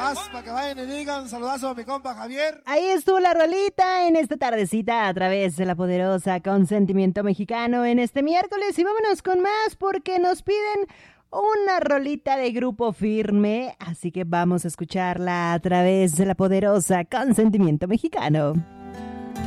Nomás para que vayan y digan saludazo a mi compa Javier. Ahí estuvo la rolita en esta tardecita a través de la poderosa Consentimiento Mexicano en este miércoles. Y vámonos con más porque nos piden una rolita de Grupo Firme. Así que vamos a escucharla a través de la poderosa Consentimiento Mexicano.